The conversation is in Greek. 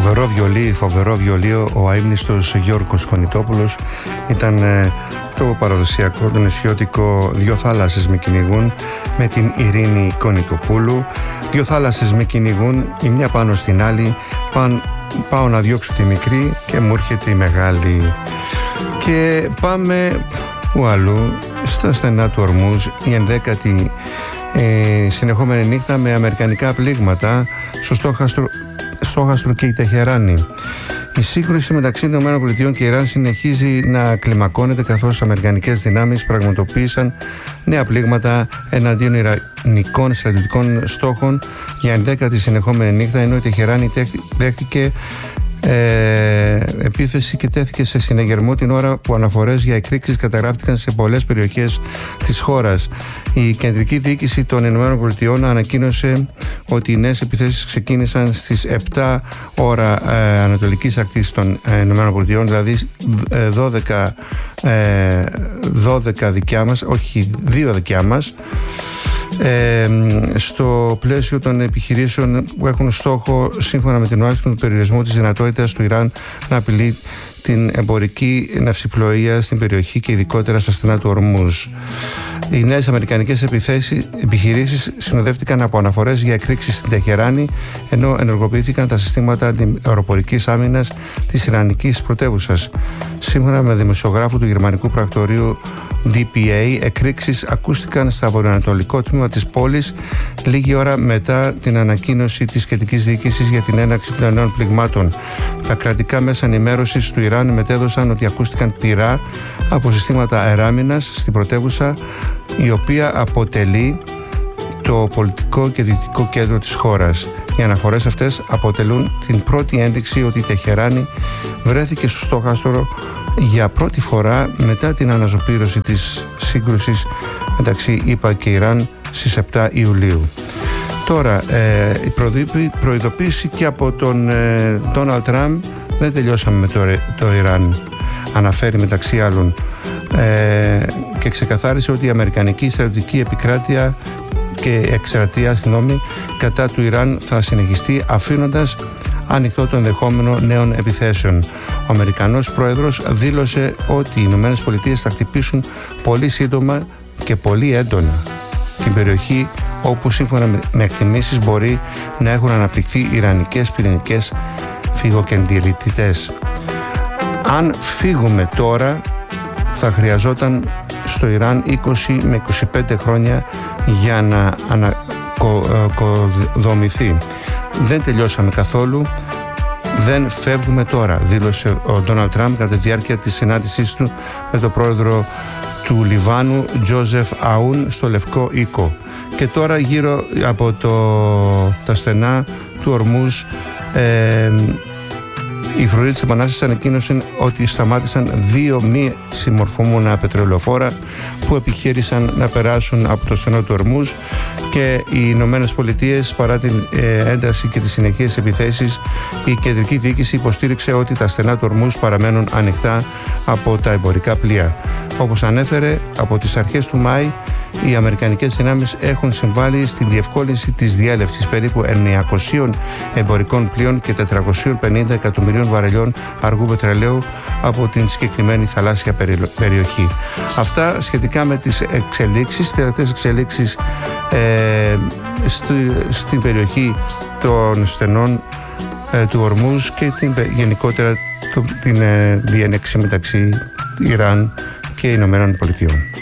Φοβερό βιολί, ο αείμνηστος Γιώργος Χωνιτόπουλος. Ήταν το παραδοσιακό, το νησιώτικο «Δυο θάλασσες με κυνηγούν» με την Ειρήνη Κωνιτοπούλου. Δυο θάλασσες με κυνηγούν, η μια πάνω στην άλλη, πάω να διώξω τη μικρή και μου έρχεται η μεγάλη. Και πάμε αλλού, στα στενά του Ορμούζ, η 11η συνεχόμενη νύχτα με αμερικανικά πλήγματα στο στόχαστρο και η Τεχεράνη. Η σύγκρουση μεταξύ των ΗΠΑ και Ιράν συνεχίζει να κλιμακώνεται, καθώς οι αμερικανικές δυνάμεις πραγματοποίησαν νέα πλήγματα εναντίον ιρανικών στρατιωτικών στόχων για 11η συνεχόμενη νύχτα, ενώ η Τεχεράνη δέχτηκε επίθεση και τέθηκε σε συνεγερμό την ώρα που αναφορές για εκρήξεις καταγράφηκαν σε πολλές περιοχές της χώρας. Η κεντρική διοίκηση των ΗΠΑ ανακοίνωσε ότι οι νέες επιθέσεις ξεκίνησαν στις 7 ώρα ανατολικής ακτής των ΗΠΑ, δηλαδή 12 δικιά μας, όχι 2 δικιά μας, στο πλαίσιο των επιχειρήσεων που έχουν στόχο, σύμφωνα με την Ουάσιγκτον, τον περιορισμό της δυνατότητας του Ιράν να απειλεί την εμπορική ναυσιπλοεία στην περιοχή και ειδικότερα στα στενά του Ορμούζ. Οι νέες αμερικανικές επιχειρήσεις συνοδεύτηκαν από αναφορές για εκρήξεις στην Τεχεράνη, ενώ ενεργοποιήθηκαν τα συστήματα αεροπορικής άμυνας της Ιρανικής πρωτεύουσας. Σύμφωνα με δημοσιογράφο του γερμανικού πρακτορείου DPA, εκρήξεις ακούστηκαν στα βορειοανατολικό τμήμα της πόλης λίγη ώρα μετά την ανακοίνωση της σχετικής διοίκησης για την έναρξη των νέων πληγμάτων. Τα κρατικά μέσα ενημέρωσης του Ιράν μετέδωσαν ότι ακούστηκαν πυρά από συστήματα αεράμινας στην πρωτεύουσα, η οποία αποτελεί το πολιτικό και δυτικό κέντρο της χώρας. Οι αναφορές αυτές αποτελούν την πρώτη ένδειξη ότι η Τεχεράνη βρέθηκε στο στόχαστρο για πρώτη φορά μετά την αναζωπήρωση της σύγκρουσης μεταξύ ΗΠΑ και Ιράν στις 7 Ιουλίου. Τώρα, η προειδοποίηση και από τον Ντόναλντ Τραμπ, δεν τελειώσαμε με το Ιράν, αναφέρει μεταξύ άλλων, και ξεκαθάρισε ότι η αμερικανική στρατιωτική επικράτεια και εκστρατεία κατά του Ιράν θα συνεχιστεί, αφήνοντας ανοιχτό το ενδεχόμενο νέων επιθέσεων. Ο Αμερικανός πρόεδρος δήλωσε ότι οι Ηνωμένες Πολιτείες θα χτυπήσουν πολύ σύντομα και πολύ έντονα την περιοχή όπου, σύμφωνα με εκτιμήσεις, μπορεί να έχουν αναπτυχθεί ιρανικές πυρηνικές φυγοκεντριτές. Αν φύγουμε τώρα, θα χρειαζόταν στο Ιράν 20 με 25 χρόνια για να ανακοδομηθεί. Δεν τελειώσαμε καθόλου, δεν φεύγουμε τώρα, δήλωσε ο Ντόναλντ Τραμπ κατά τη διάρκεια της συνάντησής του με τον πρόεδρο του Λιβάνου, Τζόζεφ Αούν, στο Λευκό Οίκο. Και τώρα, γύρω από τα στενά του Ορμούζ, οι φρουροί της Επανάστασης ανακοίνωσαν ότι σταμάτησαν 2 μη συμμορφούμενα πετρελαιοφόρα που επιχείρησαν να περάσουν από το στενό του Ορμούζ, και οι Ηνωμένες Πολιτείες, παρά την ένταση και τις συνεχείς επιθέσεις, η κεντρική διοίκηση υποστήριξε ότι τα στενά του Ορμούζ παραμένουν ανοιχτά από τα εμπορικά πλοία. Όπως ανέφερε, από τις αρχές του Μάη οι αμερικανικές δυνάμεις έχουν συμβάλει στην διευκόλυνση της διέλευσης περίπου 900 εμπορικών πλοίων και 450 εκατομμυρίων βαρελιών αργού πετρελαίου από την συγκεκριμένη θαλάσσια περιοχή. Αυτά σχετικά με τις εξελίξεις, τελευταίες εξελίξεις στην περιοχή των στενών του Ορμούζ και γενικότερα την διένεξη μεταξύ Ιράν και Ηνωμένων Πολιτειών.